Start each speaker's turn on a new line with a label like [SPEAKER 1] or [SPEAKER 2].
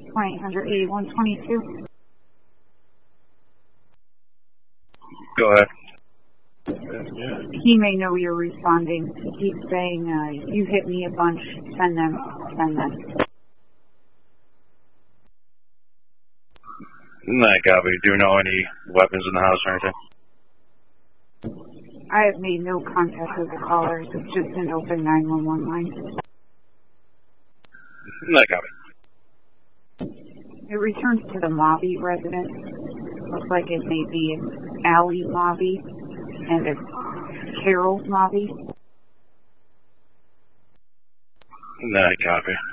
[SPEAKER 1] 1-800-8122.
[SPEAKER 2] Go ahead.
[SPEAKER 1] He may know you're responding. He keeps saying, you hit me a bunch, send them.
[SPEAKER 2] Copy. Do you know any weapons in the house or anything?
[SPEAKER 1] I have made no contact with the callers. It's just an open 911 line.
[SPEAKER 2] Copy.
[SPEAKER 1] It returns to the Mobby residence. Looks like it may be an Allie Mobby and a Carol Mobby.
[SPEAKER 2] Copy.